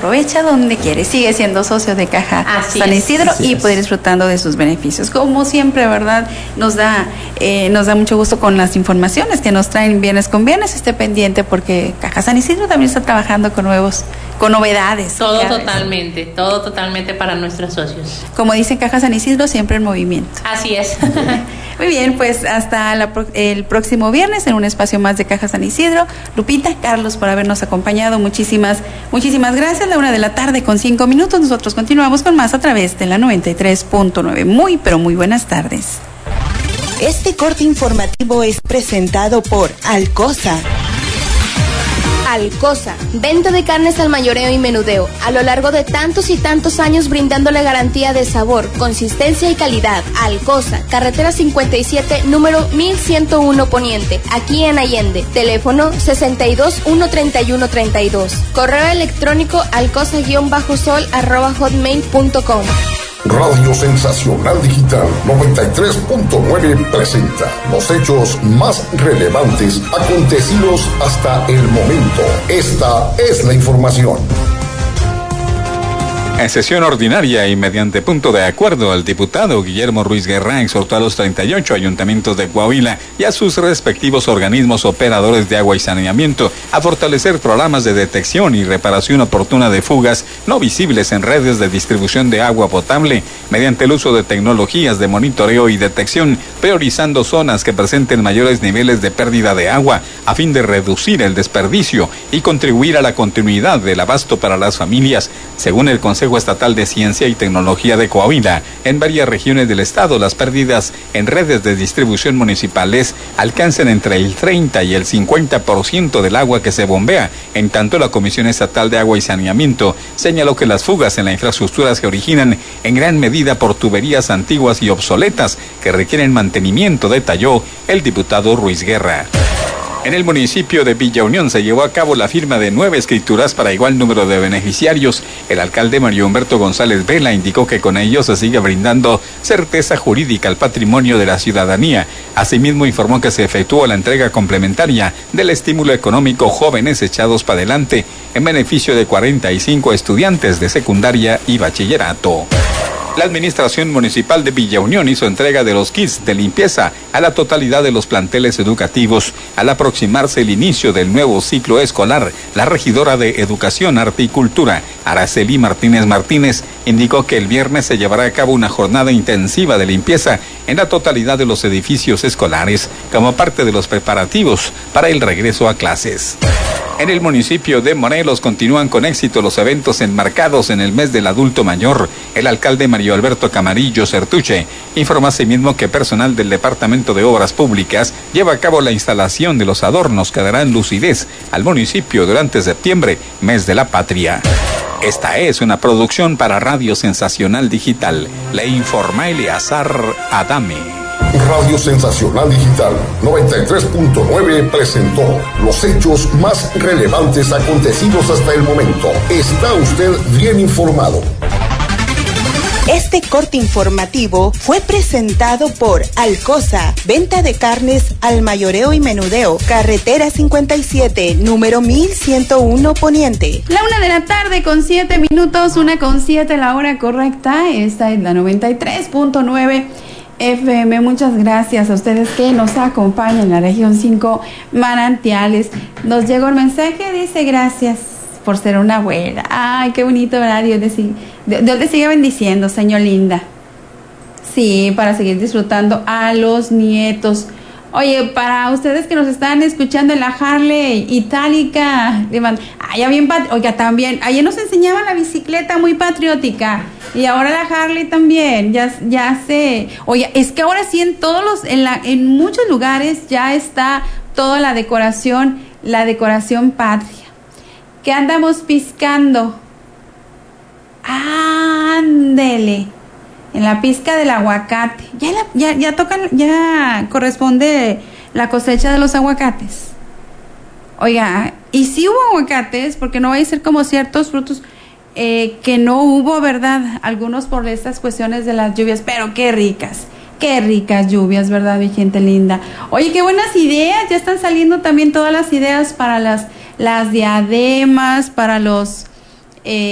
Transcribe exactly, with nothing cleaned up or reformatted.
Aprovecha donde quieres, sigue siendo socio de Caja Así San es, Isidro así y es. puede ir disfrutando de sus beneficios. Como siempre, ¿verdad? Nos da eh, nos da mucho gusto con las informaciones que nos traen Viernes con Viernes. Esté pendiente porque Caja San Isidro también está trabajando con nuevos, con novedades. Todo cada totalmente, vez. todo totalmente para nuestros socios. Como dice Caja San Isidro, siempre en movimiento. Así es. Muy bien, pues hasta la, el próximo viernes en un espacio más de Caja San Isidro. Lupita, Carlos, por habernos acompañado. Muchísimas, muchísimas gracias. La una de la tarde con cinco minutos. Nosotros continuamos con más a través de la noventa y tres punto nueve. Muy, pero muy buenas tardes. Este corte informativo es presentado por Alcosa. Alcosa, venta de carnes al mayoreo y menudeo, a lo largo de tantos y tantos años brindándole garantía de sabor, consistencia y calidad. Alcosa, carretera cincuenta y siete, número mil ciento uno Poniente, aquí en Allende. Teléfono sesenta y dos, uno treinta y uno treinta y dos. Correo electrónico alcosa-sol arroba hotmail punto com. Radio Sensacional Digital noventa y tres punto nueve presenta los hechos más relevantes acontecidos hasta el momento. Esta es la información. En sesión ordinaria y mediante punto de acuerdo, el diputado Guillermo Ruiz Guerra exhortó a los treinta y ocho ayuntamientos de Coahuila y a sus respectivos organismos operadores de agua y saneamiento a fortalecer programas de detección y reparación oportuna de fugas no visibles en redes de distribución de agua potable mediante el uso de tecnologías de monitoreo y detección, priorizando zonas que presenten mayores niveles de pérdida de agua a fin de reducir el desperdicio y contribuir a la continuidad del abasto para las familias. Según el Consejo Estatal de Ciencia y Tecnología de Coahuila, en varias regiones del estado las pérdidas en redes de distribución municipales alcanzan entre el treinta y el cincuenta por ciento del agua que se bombea. En tanto, la Comisión Estatal de Agua y Saneamiento señaló que las fugas en la infraestructura se originan en gran medida por tuberías antiguas y obsoletas que requieren mantenimiento, detalló el diputado Ruiz Guerra. En el municipio de Villa Unión se llevó a cabo la firma de nueve escrituras para igual número de beneficiarios. El alcalde Mario Humberto González Vela indicó que con ello se sigue brindando certeza jurídica al patrimonio de la ciudadanía. Asimismo informó que se efectuó la entrega complementaria del estímulo económico Jóvenes Echados para Adelante en beneficio de cuarenta y cinco estudiantes de secundaria y bachillerato. La Administración Municipal de Villa Unión hizo entrega de los kits de limpieza a la totalidad de los planteles educativos. Al aproximarse el inicio del nuevo ciclo escolar, la regidora de Educación, Arte y Cultura, Araceli Martínez Martínez, indicó que el viernes se llevará a cabo una jornada intensiva de limpieza en la totalidad de los edificios escolares, como parte de los preparativos para el regreso a clases. En el municipio de Morelos continúan con éxito los eventos enmarcados en el mes del adulto mayor. El alcalde Mario Alberto Camarillo Certuche informó asimismo que personal del Departamento de Obras Públicas lleva a cabo la instalación de los adornos que darán lucidez al municipio durante septiembre, mes de la patria. Esta es una producción para Radio Sensacional Digital. Le informa Eleazar Adame. Radio Sensacional Digital noventa y tres punto nueve presentó los hechos más relevantes acontecidos hasta el momento. Está usted bien informado. Este corte informativo fue presentado por Alcosa, venta de carnes al mayoreo y menudeo, carretera cincuenta y siete, número mil ciento uno Poniente. La una de la tarde con siete minutos, una con siete la hora correcta. Esta es la noventa y tres punto nueve F M. Muchas gracias a ustedes que nos acompañan en la región cinco Manantiales. Nos llegó el mensaje, dice gracias por ser una abuela. Ay, qué bonito, ¿verdad? Dios le sigue, Dios le sigue bendiciendo, señor linda. Sí, para seguir disfrutando a los nietos. Oye, para ustedes que nos están escuchando en la Harley Itálica, allá bien, oiga, también, ayer nos enseñaban la bicicleta muy patriótica. Y ahora la Harley también, ya, ya sé. Oye, es que ahora sí en todos los, en la, en muchos lugares ya está toda la decoración, la decoración patria. ¿Qué andamos piscando? Ándele. En la pizca del aguacate. Ya, la, ya, ya toca, ya corresponde la cosecha de los aguacates. Oiga, y si hubo aguacates, porque no va a ser como ciertos frutos eh, que no hubo, ¿verdad? Algunos por estas cuestiones de las lluvias, pero qué ricas, qué ricas lluvias, ¿verdad, mi gente linda? Oye, qué buenas ideas, ya están saliendo también todas las ideas para las, las diademas, para los... Eh,